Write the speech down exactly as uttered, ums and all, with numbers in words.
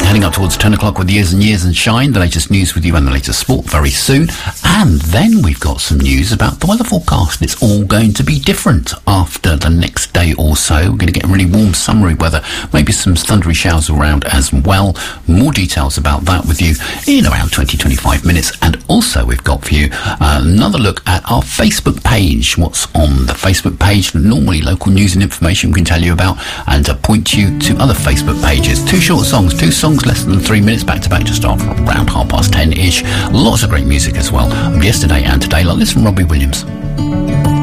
heading up towards ten o'clock with Years and Years and Shine, the latest news with you and the latest sport very soon. And then we've got some news about the weather forecast. It's all going to be different after the next day or so. We're going to get really warm summery weather, maybe some thundery showers around as well. More details about that with you in around twenty to twenty-five minutes. And also we've got for you uh, another look at our Facebook page. What's on the Facebook page? Normally local news and information we can tell you about, and to point you to other Facebook pages. Two short songs, two songs less than three minutes back to back to start around half past ten ish. Lots of great music as well, of yesterday and today, like this from Robbie Williams.